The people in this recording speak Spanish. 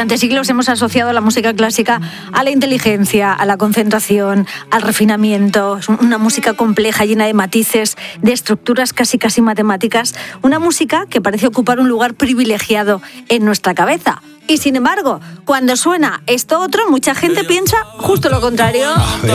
Durante siglos hemos asociado la música clásica a la inteligencia, a la concentración, al refinamiento. Es una música compleja, llena de matices, de estructuras casi matemáticas. Una música que parece ocupar un lugar privilegiado en nuestra cabeza. Y sin embargo, cuando suena esto otro, mucha gente piensa justo lo contrario.